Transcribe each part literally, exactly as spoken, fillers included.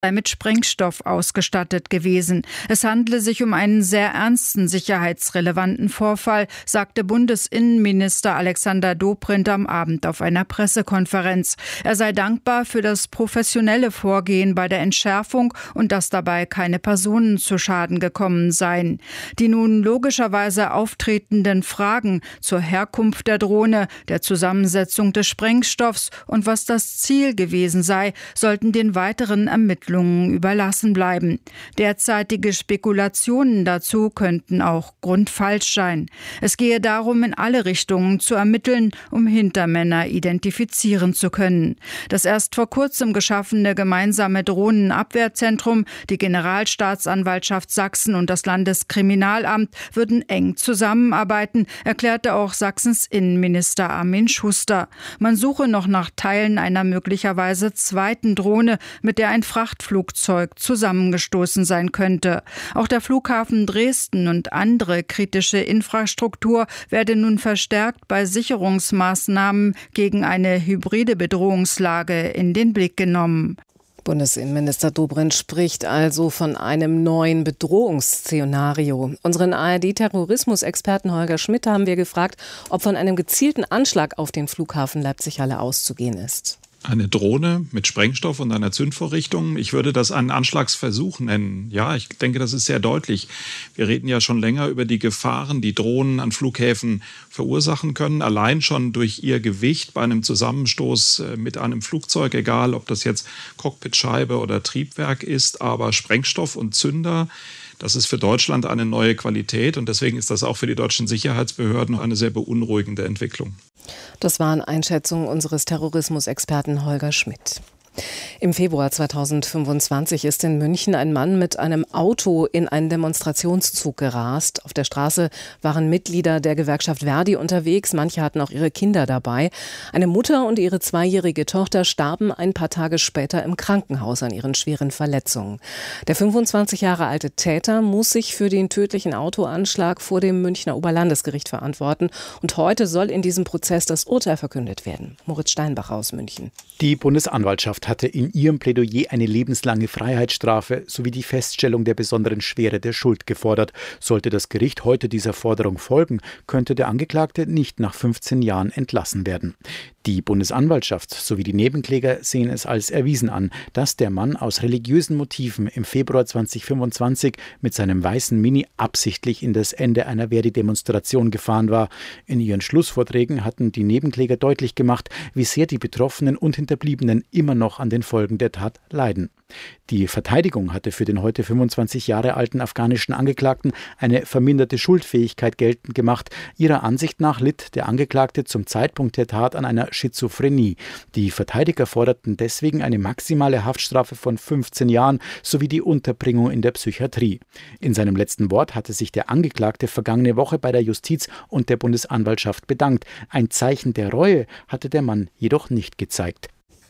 sei mit Sprengstoff ausgestattet gewesen. Es handle sich um einen sehr ernsten sicherheitsrelevanten Vorfall, sagte Bundesinnenminister Alexander Dobrindt am Abend auf einer Pressekonferenz. Er sei dankbar für das professionelle Vorgehen bei der Entschärfung und dass dabei keine Personen zu Schaden gekommen seien. Die nun logischerweise auftretenden Fragen zur Herkunft der Drohne, der Zusammensetzung des Sprengstoffs und was das Ziel gewesen sei, sollten den weiteren Ermittlungen überlassen bleiben. Derzeitige Spekulationen dazu könnten auch grundfalsch sein. Es gehe darum, in alle Richtungen zu ermitteln, um Hintermänner identifizieren zu können. Das erst vor kurzem geschaffene gemeinsame Drohnenabwehrzentrum, die Generalstaatsanwaltschaft Sachsen und das Landeskriminalamt würden eng zusammenarbeiten, erklärte auch Sachsens Innenminister Armin Schuster. Man suche noch nach Teilen einer möglicherweise zweiten Drohne, mit der ein Frachtflugzeug zusammengestoßen sein könnte. Auch der Flughafen Dresden und andere kritische Infrastruktur werde nun verstärkt bei Sicherungsmaßnahmen gegen eine hybride Bedrohungslage in den Blick genommen. Bundesinnenminister Dobrindt spricht also von einem neuen Bedrohungsszenario. Unseren A R D-Terrorismusexperten Holger Schmidt haben wir gefragt, ob von einem gezielten Anschlag auf den Flughafen Leipzig-Halle auszugehen ist. Eine Drohne mit Sprengstoff und einer Zündvorrichtung. Ich würde das einen Anschlagsversuch nennen. Ja, ich denke, das ist sehr deutlich. Wir reden ja schon länger über die Gefahren, die Drohnen an Flughäfen verursachen können. Allein schon durch ihr Gewicht bei einem Zusammenstoß mit einem Flugzeug, egal ob das jetzt Cockpitscheibe oder Triebwerk ist, aber Sprengstoff und Zünder, das ist für Deutschland eine neue Qualität und deswegen ist das auch für die deutschen Sicherheitsbehörden eine sehr beunruhigende Entwicklung. Das waren Einschätzungen unseres Terrorismusexperten Holger Schmidt. Im Februar zweitausendfünfundzwanzig ist in München ein Mann mit einem Auto in einen Demonstrationszug gerast. Auf der Straße waren Mitglieder der Gewerkschaft Verdi unterwegs. Manche hatten auch ihre Kinder dabei. Eine Mutter und ihre zweijährige Tochter starben ein paar Tage später im Krankenhaus an ihren schweren Verletzungen. Der fünfundzwanzig Jahre alte Täter muss sich für den tödlichen Autoanschlag vor dem Münchner Oberlandesgericht verantworten. Und heute soll in diesem Prozess das Urteil verkündet werden. Moritz Steinbach aus München. Die Bundesanwaltschaft hatte in ihrem Plädoyer eine lebenslange Freiheitsstrafe sowie die Feststellung der besonderen Schwere der Schuld gefordert. Sollte das Gericht heute dieser Forderung folgen, könnte der Angeklagte nicht nach fünfzehn Jahren entlassen werden. Die Bundesanwaltschaft sowie die Nebenkläger sehen es als erwiesen an, dass der Mann aus religiösen Motiven im Februar zweitausendfünfundzwanzig mit seinem weißen Mini absichtlich in das Ende einer Verdi-Demonstration gefahren war. In ihren Schlussvorträgen hatten die Nebenkläger deutlich gemacht, wie sehr die Betroffenen und Hinterbliebenen immer noch an den Folgen der Tat leiden. Die Verteidigung hatte für den heute fünfundzwanzig Jahre alten afghanischen Angeklagten eine verminderte Schuldfähigkeit geltend gemacht. Ihrer Ansicht nach litt der Angeklagte zum Zeitpunkt der Tat an einer Schizophrenie. Die Verteidiger forderten deswegen eine maximale Haftstrafe von fünfzehn Jahren sowie die Unterbringung in der Psychiatrie. In seinem letzten Wort hatte sich der Angeklagte vergangene Woche bei der Justiz und der Bundesanwaltschaft bedankt. Ein Zeichen der Reue hatte der Mann jedoch nicht gezeigt.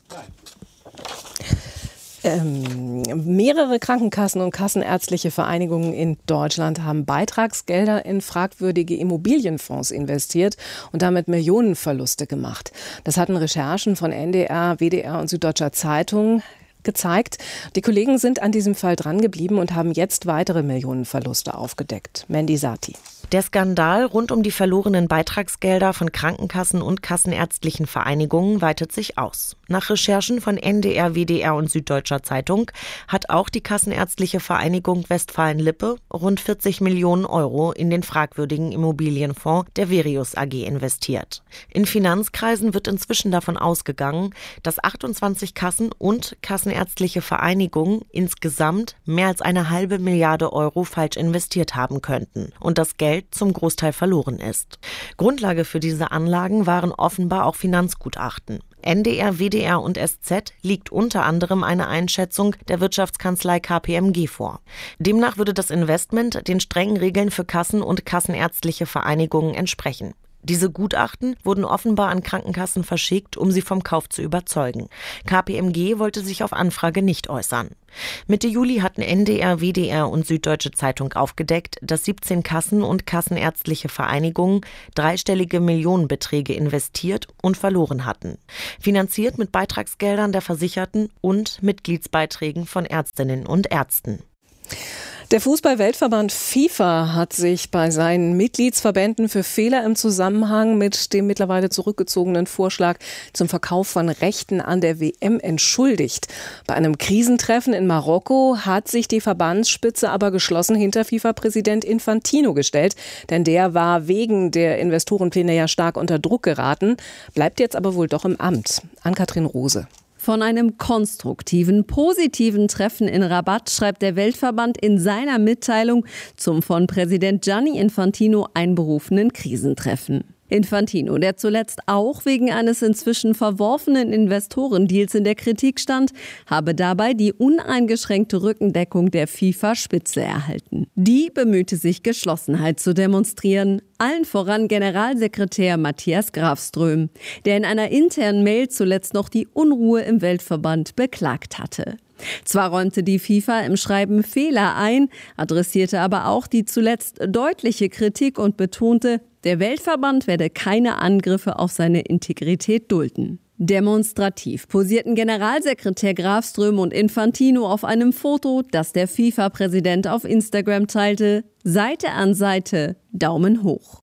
Ähm, mehrere Krankenkassen und kassenärztliche Vereinigungen in Deutschland haben Beitragsgelder in fragwürdige Immobilienfonds investiert und damit Millionenverluste gemacht. Das hatten Recherchen von N D R, W D R und Süddeutscher Zeitung gezeigt. Die Kollegen sind an diesem Fall drangeblieben und haben jetzt weitere Millionenverluste aufgedeckt. Mandy Sati. Der Skandal rund um die verlorenen Beitragsgelder von Krankenkassen und kassenärztlichen Vereinigungen weitet sich aus. Nach Recherchen von N D R, W D R und Süddeutscher Zeitung hat auch die Kassenärztliche Vereinigung Westfalen-Lippe rund vierzig Millionen Euro in den fragwürdigen Immobilienfonds der Verius A G investiert. In Finanzkreisen wird inzwischen davon ausgegangen, dass achtundzwanzig Kassen und kassenärztliche Vereinigungen insgesamt mehr als eine halbe Milliarde Euro falsch investiert haben könnten und das Geld zum Großteil verloren ist. Grundlage für diese Anlagen waren offenbar auch Finanzgutachten. N D R, W D R und S Z liegt unter anderem eine Einschätzung der Wirtschaftskanzlei K P M G vor. Demnach würde das Investment den strengen Regeln für Kassen und kassenärztliche Vereinigungen entsprechen. Diese Gutachten wurden offenbar an Krankenkassen verschickt, um sie vom Kauf zu überzeugen. K P M G wollte sich auf Anfrage nicht äußern. Mitte Juli hatten N D R, W D R und Süddeutsche Zeitung aufgedeckt, dass siebzehn Kassen und kassenärztliche Vereinigungen dreistellige Millionenbeträge investiert und verloren hatten. Finanziert mit Beitragsgeldern der Versicherten und Mitgliedsbeiträgen von Ärztinnen und Ärzten. Der Fußball-Weltverband FIFA hat sich bei seinen Mitgliedsverbänden für Fehler im Zusammenhang mit dem mittlerweile zurückgezogenen Vorschlag zum Verkauf von Rechten an der W M entschuldigt. Bei einem Krisentreffen in Marokko hat sich die Verbandsspitze aber geschlossen hinter FIFA-Präsident Infantino gestellt, denn der war wegen der Investorenpläne ja stark unter Druck geraten, bleibt jetzt aber wohl doch im Amt. Ann-Kathrin Rose. Von einem konstruktiven, positiven Treffen in Rabat schreibt der Weltverband in seiner Mitteilung zum von Präsident Gianni Infantino einberufenen Krisentreffen. Infantino, der zuletzt auch wegen eines inzwischen verworfenen Investorendeals in der Kritik stand, habe dabei die uneingeschränkte Rückendeckung der FIFA-Spitze erhalten. Die bemühte sich, Geschlossenheit zu demonstrieren, allen voran Generalsekretär Matthias Grafström, der in einer internen Mail zuletzt noch die Unruhe im Weltverband beklagt hatte. Zwar räumte die FIFA im Schreiben Fehler ein, adressierte aber auch die zuletzt deutliche Kritik und betonte, der Weltverband werde keine Angriffe auf seine Integrität dulden. Demonstrativ posierten Generalsekretär Grafström und Infantino auf einem Foto, das der FIFA-Präsident auf Instagram teilte. Seite an Seite, Daumen hoch.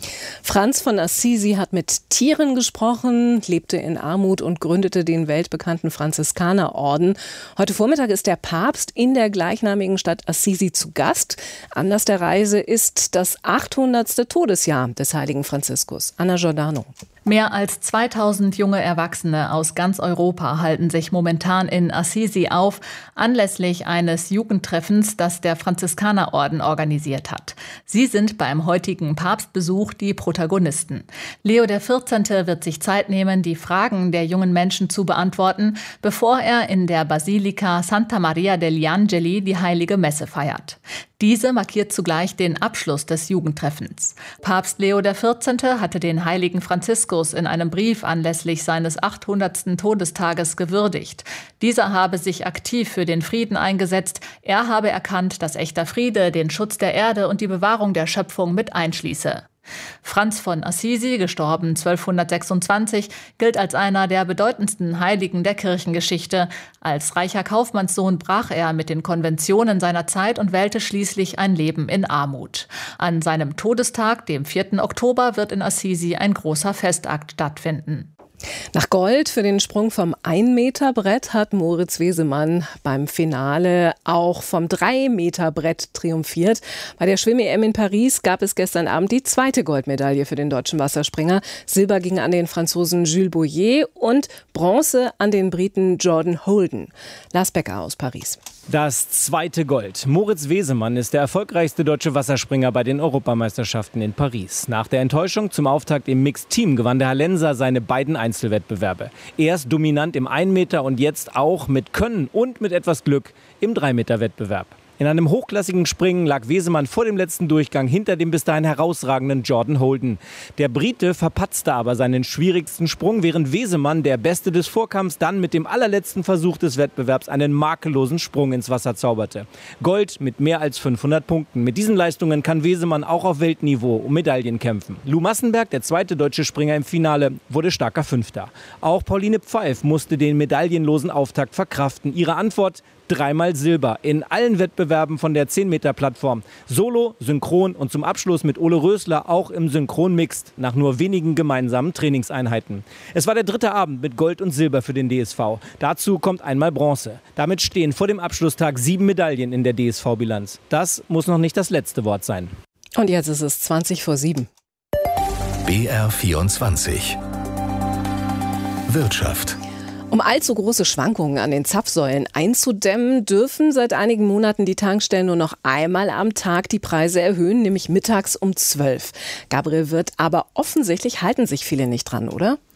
Franz von Assisi hat mit Tieren gesprochen, lebte in Armut und gründete den weltbekannten Franziskanerorden. Heute Vormittag ist der Papst in der gleichnamigen Stadt Assisi zu Gast. Anlass der Reise ist das achthundertste Todesjahr des heiligen Franziskus. Anna Giordano. Mehr als zweitausend junge Erwachsene aus ganz Europa halten sich momentan in Assisi auf, anlässlich eines Jugendtreffens, das der Franziskanerorden organisiert hat. Sie sind beim heutigen Papstbesuch die Protagonisten. Leo der vierzehnte wird sich Zeit nehmen, die Fragen der jungen Menschen zu beantworten, bevor er in der Basilika Santa Maria degli Angeli die heilige Messe feiert. Diese markiert zugleich den Abschluss des Jugendtreffens. Papst Leo der vierzehnte hatte den heiligen Franziskus in einem Brief anlässlich seines achthundertsten Todestages gewürdigt. Dieser habe sich aktiv für den Frieden eingesetzt. Er habe erkannt, dass echter Friede den Schutz der Erde und die Bewahrung der Schöpfung mit einschließe. Franz von Assisi, gestorben zwölfhundertsechsundzwanzig, gilt als einer der bedeutendsten Heiligen der Kirchengeschichte. Als reicher Kaufmannssohn brach er mit den Konventionen seiner Zeit und wählte schließlich ein Leben in Armut. An seinem Todestag, dem vierten Oktober, wird in Assisi ein großer Festakt stattfinden. Nach Gold für den Sprung vom ein Meter Brett hat Moritz Wesemann beim Finale auch vom drei Meter Brett triumphiert. Bei der Schwimm-E M in Paris gab es gestern Abend die zweite Goldmedaille für den deutschen Wasserspringer. Silber ging an den Franzosen Jules Boyer und Bronze an den Briten Jordan Holden. Lars Becker aus Paris. Das zweite Gold. Moritz Wesemann ist der erfolgreichste deutsche Wasserspringer bei den Europameisterschaften in Paris. Nach der Enttäuschung zum Auftakt im Mixed Team gewann der Hallenser seine beiden Einzelwettbewerbe. Erst dominant im ein Meter und jetzt auch mit Können und mit etwas Glück im drei Meter Wettbewerb. In einem hochklassigen Springen lag Wesemann vor dem letzten Durchgang hinter dem bis dahin herausragenden Jordan Holden. Der Brite verpatzte aber seinen schwierigsten Sprung, während Wesemann, der Beste des Vorkampfs, dann mit dem allerletzten Versuch des Wettbewerbs einen makellosen Sprung ins Wasser zauberte. Gold mit mehr als fünfhundert Punkten. Mit diesen Leistungen kann Wesemann auch auf Weltniveau um Medaillen kämpfen. Lou Massenberg, der zweite deutsche Springer im Finale, wurde starker Fünfter. Auch Pauline Pfeif musste den medaillenlosen Auftakt verkraften. Ihre Antwort: dreimal Silber in allen Wettbewerben von der zehn Meter Plattform. Solo, Synchron und zum Abschluss mit Ole Rösler auch im Synchron-Mixed nach nur wenigen gemeinsamen Trainingseinheiten. Es war der dritte Abend mit Gold und Silber für den D S V. Dazu kommt einmal Bronze. Damit stehen vor dem Abschlusstag sieben Medaillen in der D S V-Bilanz. Das muss noch nicht das letzte Wort sein. Und jetzt ist es zwanzig vor sieben. B R vierundzwanzig Wirtschaft. Um allzu große Schwankungen an den Zapfsäulen einzudämmen, dürfen seit einigen Monaten die Tankstellen nur noch einmal am Tag die Preise erhöhen, nämlich mittags um zwölf. Gabriel Wirth, aber offensichtlich halten sich viele nicht dran, oder?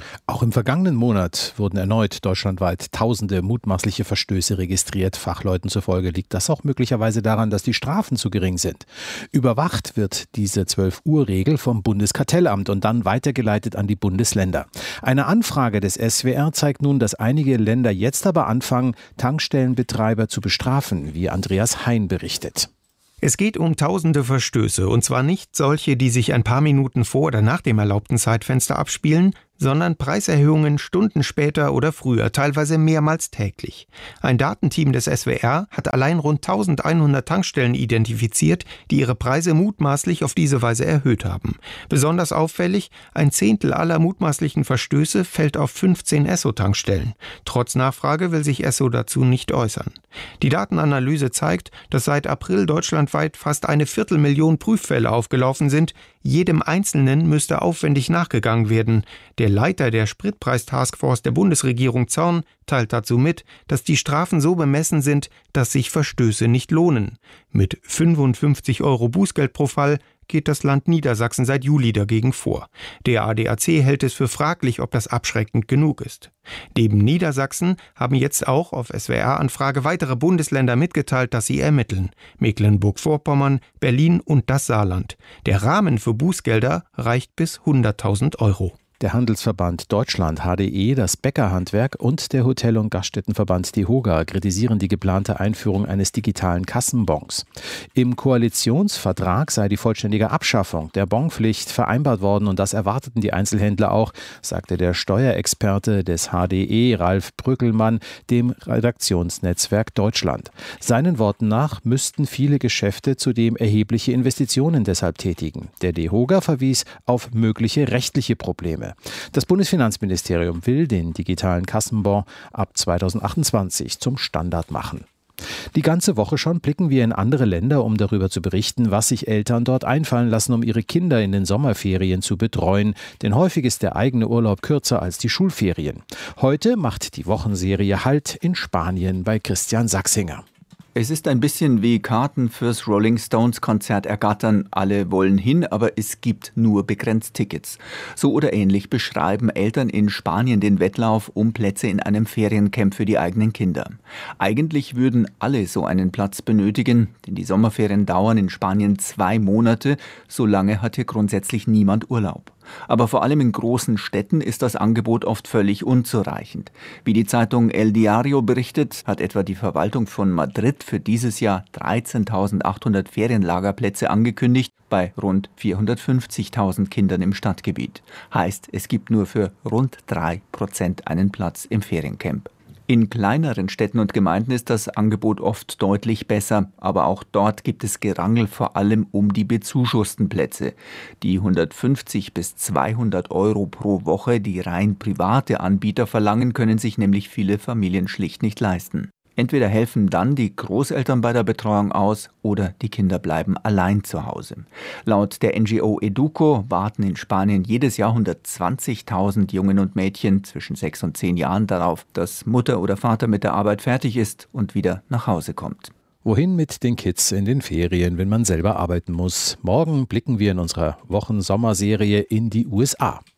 Auch im vergangenen Monat wurden erneut deutschlandweit tausende mutmaßliche Verstöße registriert. Fachleuten zufolge liegt das auch möglicherweise daran, dass die Strafen zu gering sind. Überwacht wird diese zwölf-Uhr-Regel vom Bundeskartellamt und dann weitergeleitet an die Bundesländer. Eine Anfrage des S W R zeigt nun, dass einige Länder jetzt aber anfangen, Tankstellenbetreiber zu bestrafen, wie Andreas Hein berichtet. Es geht um tausende Verstöße, und zwar nicht solche, die sich ein paar Minuten vor oder nach dem erlaubten Zeitfenster abspielen, sondern Preiserhöhungen Stunden später oder früher, teilweise mehrmals täglich. Ein Datenteam des S W R hat allein rund eintausendeinhundert Tankstellen identifiziert, die ihre Preise mutmaßlich auf diese Weise erhöht haben. Besonders auffällig, ein Zehntel aller mutmaßlichen Verstöße fällt auf fünfzehn Esso-Tankstellen. Trotz Nachfrage will sich Esso dazu nicht äußern. Die Datenanalyse zeigt, dass seit April deutschlandweit fast eine Viertelmillion Prüffälle aufgelaufen sind. Jedem Einzelnen müsste aufwendig nachgegangen werden. Der Leiter der Spritpreis-Taskforce der Bundesregierung Zorn teilt dazu mit, dass die Strafen so bemessen sind, dass sich Verstöße nicht lohnen. Mit fünfundfünfzig Euro Bußgeld pro Fall geht das Land Niedersachsen seit Juli dagegen vor. Der A D A C hält es für fraglich, ob das abschreckend genug ist. Neben Niedersachsen haben jetzt auch auf S W R-Anfrage weitere Bundesländer mitgeteilt, dass sie ermitteln. Mecklenburg-Vorpommern, Berlin und das Saarland. Der Rahmen für Bußgelder reicht bis hunderttausend Euro. Der Handelsverband Deutschland H D E, das Bäckerhandwerk und der Hotel- und Gaststättenverband DEHOGA kritisieren die geplante Einführung eines digitalen Kassenbons. Im Koalitionsvertrag sei die vollständige Abschaffung der Bonpflicht vereinbart worden und das erwarteten die Einzelhändler auch, sagte der Steuerexperte des H D E, Ralf Brückelmann, dem Redaktionsnetzwerk Deutschland. Seinen Worten nach müssten viele Geschäfte zudem erhebliche Investitionen deshalb tätigen. Der DEHOGA verwies auf mögliche rechtliche Probleme. Das Bundesfinanzministerium will den digitalen Kassenbon ab zweitausendachtundzwanzig zum Standard machen. Die ganze Woche schon blicken wir in andere Länder, um darüber zu berichten, was sich Eltern dort einfallen lassen, um ihre Kinder in den Sommerferien zu betreuen. Denn häufig ist der eigene Urlaub kürzer als die Schulferien. Heute macht die Wochenserie Halt in Spanien bei Christian Sachsinger. Es ist ein bisschen wie Karten fürs Rolling Stones Konzert ergattern. Alle wollen hin, aber es gibt nur begrenzt Tickets. So oder ähnlich beschreiben Eltern in Spanien den Wettlauf um Plätze in einem Feriencamp für die eigenen Kinder. Eigentlich würden alle so einen Platz benötigen, denn die Sommerferien dauern in Spanien zwei Monate. So lange hat hier grundsätzlich niemand Urlaub. Aber vor allem in großen Städten ist das Angebot oft völlig unzureichend. Wie die Zeitung El Diario berichtet, hat etwa die Verwaltung von Madrid für dieses Jahr dreizehntausendachthundert Ferienlagerplätze angekündigt, bei rund vierhundertfünfzigtausend Kindern im Stadtgebiet. Heißt, es gibt nur für rund drei Prozent einen Platz im Feriencamp. In kleineren Städten und Gemeinden ist das Angebot oft deutlich besser, aber auch dort gibt es Gerangel vor allem um die bezuschussten Plätze. Die hundertfünfzig bis zweihundert Euro pro Woche, die rein private Anbieter verlangen, können sich nämlich viele Familien schlicht nicht leisten. Entweder helfen dann die Großeltern bei der Betreuung aus oder die Kinder bleiben allein zu Hause. Laut der N G O Educo warten in Spanien jedes Jahr hundertzwanzigtausend Jungen und Mädchen zwischen sechs und zehn Jahren darauf, dass Mutter oder Vater mit der Arbeit fertig ist und wieder nach Hause kommt. Wohin mit den Kids in den Ferien, wenn man selber arbeiten muss? Morgen blicken wir in unserer Wochen-Sommerserie in die U S A.